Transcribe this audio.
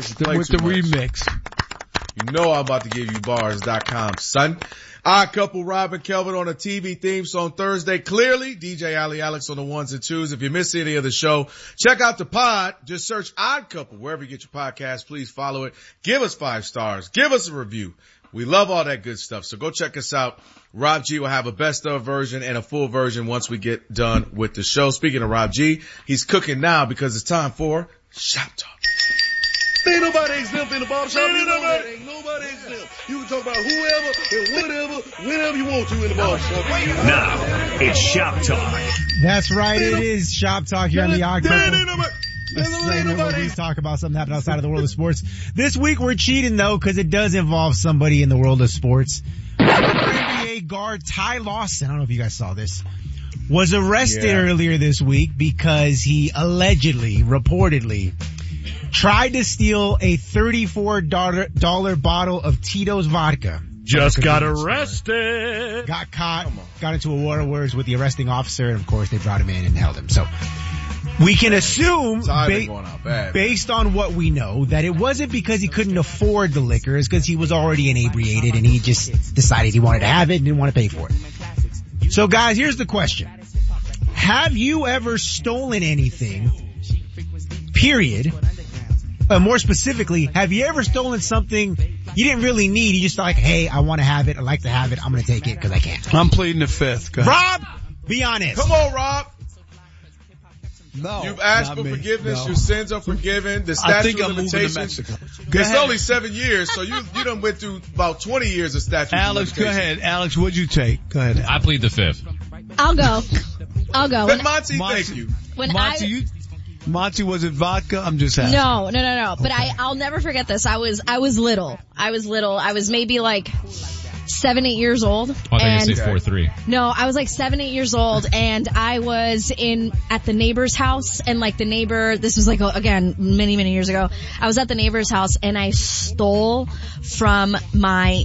With the remix. You know I'm about to give you bars.com, son. Odd Couple, Rob and Kelvin on a TV theme song Thursday. Clearly, DJ Ali Alex on the ones and twos. If you missed any of the show, check out the pod. Just search Odd Couple wherever you get your podcast. Please follow it. Give us 5 stars. Give us a review. We love all that good stuff. So go check us out. Rob G will have a best of version and a full version once we get done with the show. Speaking of Rob G, he's cooking now because it's time for Shop Talk. Ain't nobody exempt in the barbershop. Ain't nobody exempt. You can talk about whoever and whatever, whenever you want to in the barbershop. Now, it's Shop Talk. That's right. It is Shop Talk here on the Odd Couple. We talk about something happening outside of the world of sports. This week we're cheating though, because it does involve somebody in the world of sports. NBA guard Ty Lawson, I don't know if you guys saw this, was arrested earlier this week because he reportedly tried to steal a $34 bottle of Tito's vodka. Just got arrested. Got caught, got into a war of words with the arresting officer, and of course they brought him in and held him. So we can assume, based on what we know, that it wasn't because he couldn't afford the liquor. It's because he was already inebriated and he just decided he wanted to have it and didn't want to pay for it. So guys, here's the question. Have you ever stolen anything? Period. More specifically, have you ever stolen something you didn't really need? You just thought, like, hey, I want to have it. I like to have it. I'm going to take it because I can. I'm pleading the fifth. Rob, be honest. Come on, Rob. No. You've asked for forgiveness. No. Your sins are forgiven. The statute of limitations. It's only 7 years, so you done went through about 20 years of statute of limitations. Go ahead. Alex, what'd you take? Go ahead. I plead the fifth. I'll go. But Monty, thank you. Monty, was it vodka? I'm just asking. No. But I'll never forget this. I was little. I was maybe like 7, 8 years old. Oh, I thought you said 4-3. No, I was like 7, 8 years old, and I was at the neighbor's house, and like the neighbor, this was like, again, many, many years ago, I was at the neighbor's house, and I stole from my